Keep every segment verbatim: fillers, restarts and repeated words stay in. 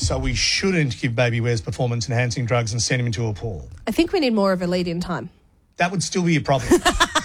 So we shouldn't give Baby Wes performance-enhancing drugs and send him into a pool. I think we need more of a lead-in time. That would still be a problem.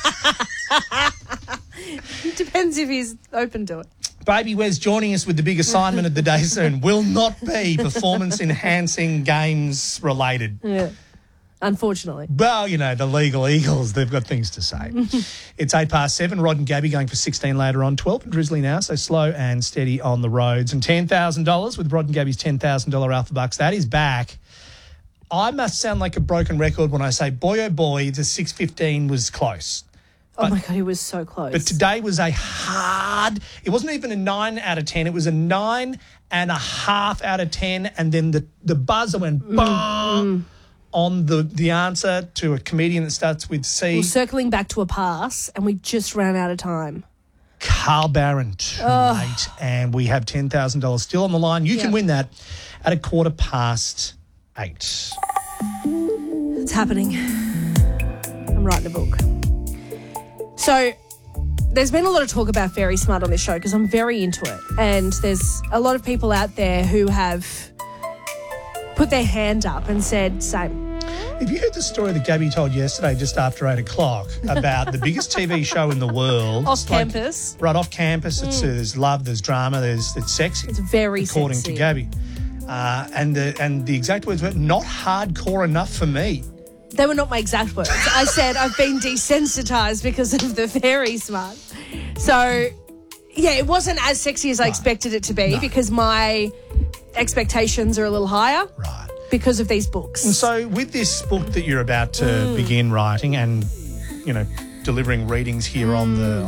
It depends if he's open to it. Baby Wes joining us with the big assignment of the day soon will not be performance-enhancing games related. Yeah. Unfortunately. Well, you know, the legal Eagles, they've got things to say. It's eight past seven. Rod and Gabby going for sixteen later on. twelve and Drizzly now, so slow and steady on the roads. And ten thousand dollars with Rod and Gabby's ten thousand dollars Alpha Bucks. That is back. I must sound like a broken record when I say, boy, oh boy, the six fifteen was close. Oh, But- my God, he was so close. But today was a hard, it wasn't even a nine out of ten. It was a nine and a half out of ten. And then the, the buzzer went bang on the, the answer to a comedian that starts with C. We're circling back to a pass, and we just ran out of time. Carl Barron, too late. And we have ten thousand dollars still on the line. You can Yeah. win that at a quarter past eight. It's happening. I'm writing a book. So there's been a lot of talk about Very Smart on this show because I'm very into it. And there's a lot of people out there who have put their hand up and said, same. Have you heard the story that Gabby told yesterday just after eight o'clock about the biggest T V show in the world? Off It's like- campus. right, off campus. It's, uh, there's love, there's drama, there's it's sexy. It's very according sexy. to Gabby. Uh, and, the, and the exact words were, not hardcore enough for me. They were not my exact words. I said I've been desensitized because of the Very Smart. So, yeah, it wasn't as sexy as I expected it to be No. because my expectations are a little higher Right. because of these books. And so with this book that you're about to Mm. begin writing and, you know, delivering readings here on the